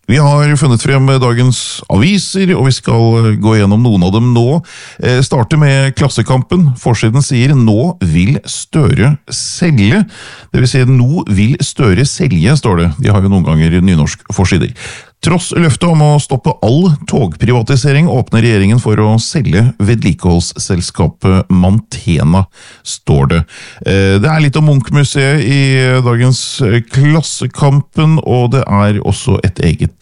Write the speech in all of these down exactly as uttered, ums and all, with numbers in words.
Vi har funnet frem dagens aviser, og vi skal gå gjennom noen av dem nå. Eh, starte med Klassekampen. Forsiden sier «Nå vil Støre selge». Det vil si «Nå vil Støre selge», står det. De har jo noen ganger nynorsk forsider. Tross løftet om å stoppe all togprivatisering åpner regjeringen for å selge vedlikeholdsselskapet Mantena, står det. Det er litt om Munch-museet i dagens Klassekampen, og det er også et eget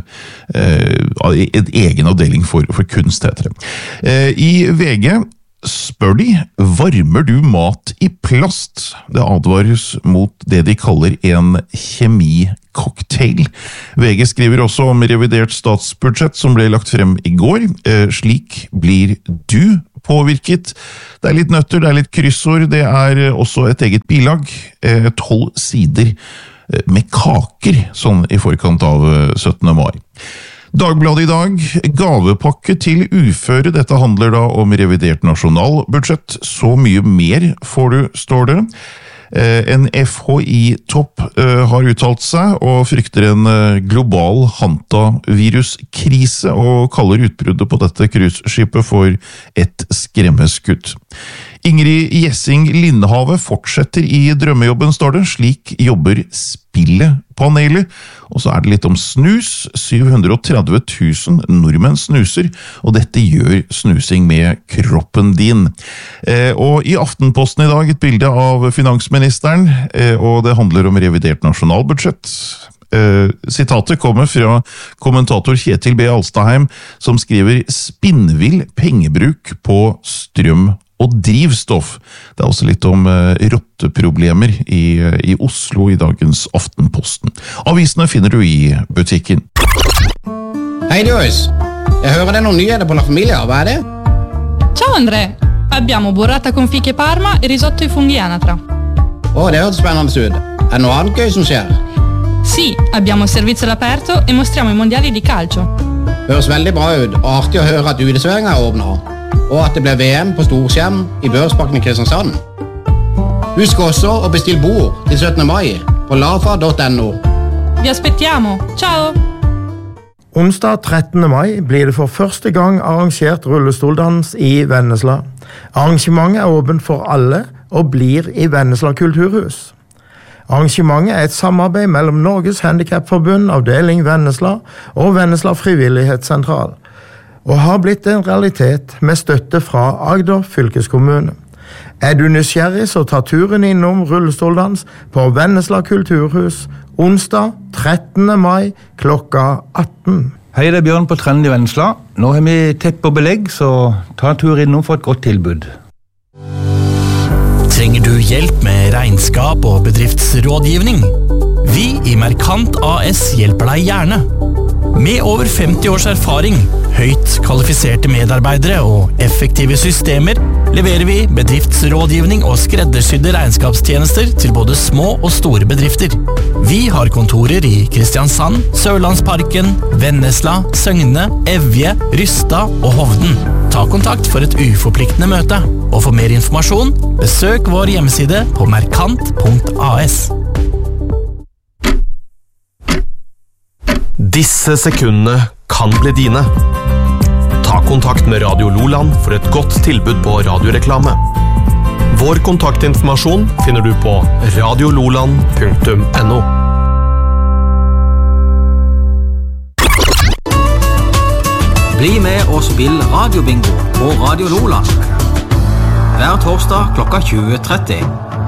et egen avdeling for, for kunst, heter det. I V G spør de, varmer du mat i plast? Det advares mot det de kaller en kjemi-cocktail. V G skriver også om revidert statsbudsjett som ble lagt frem i går. Eh, slik blir du påvirket. Det er litt nøtter, det er litt kryssord, det er også et eget bilag, eh, tolv sider med kaker, sånn i forkant av syttende mai. Dagbladet i dag, gavepakke til uføre. Dette handler da om revidert nasjonalbudsjett. Så mye mer får du, står det. En F H I-topp har uttalt seg og frykter en global hantaviruskrise og kaller utbruddet på dette cruiseskipet for et skremmeskudd. Ingrid Gjessing Lindhave fortsetter i drømmejobben, står det. Slik jobber Spillepanelet. Og så er det litt om snus. syv hundre og tretti tusen nordmenn snuser, og dette gjør snusing med kroppen din. Eh, og i Aftenposten i dag et bilde av finansministeren, eh, og det handler om revidert nasjonalbudsjett. Uh, sitatet kommer fra kommentator Kjetil B. Alstaheim, som skriver «Spinnvill pengebruk på strøm og drivstoff». Det er også litt om uh, rotteproblemer i, uh, i Oslo i dagens Aftenposten. Avisene finner du i butikken. Hei Joyce, jeg hører det er noen nyheter på La Familia, hva er det? Ciao André, abbiamo burrata con fiche parma e risotto i funghi anatra. Å, det hørtes spennende ut. Er det noe annet gøy som skjer? Sì, abbiamo il servizio all'aperto e mostriamo i mondiali di calcio. Høres veldig bra ut, og artig å høre at uteserveringen er åpnet, og at det blir V M på storskjerm i Børsparken i Kristiansand. Husk også å bestille bord til syttende mai på lafa punktum no. Vi aspettiamo, ciao! Onsdag trettende mai blir det for første gang arrangert rullestoldans i Vennesla. Arrangementet er åpent for alle og blir i Vennesla kulturhus. Arrangementet er et samarbeid mellom Norges Handicapforbund, avdeling Vennesla og Vennesla Frivillighetssentral, og har blitt en realitet med støtte fra Agder fylkeskommune. Er du nysgjerrig, så ta turen innom rullestoldans på Vennesla kulturhus onsdag trettende mai klokka atten. Hei, det er Bjørn på Trend i Vennesla. Nå har vi tepp og belegg, så ta en tur innom for et godt tilbud. Trenger du hjelp med regnskap og bedriftsrådgivning? Vi i Merkant A S hjelper deg gjerne. Med over femti års erfaring, høyt kvalifiserte medarbeidere og effektive systemer leverer vi bedriftsrådgivning og skreddersydde regnskapstjenester til både små og store bedrifter. Vi har kontorer i Kristiansand, Sørlandsparken, Vennesla, Søgne, Evje, Rystad og Hovden. Ta kontakt for et uforpliktende møte, og for mer informasjon, besøk vår hjemmeside på merkant punktum a s. Disse sekundene kan bli dine. Ta kontakt med Radio Loland for et godt tilbud på radioreklame. Vår kontaktinformasjon finner du på radiololand punktum no. Bli med og spill radiobingo på Radio Loland. Hver torsdag klokka tjue tretti.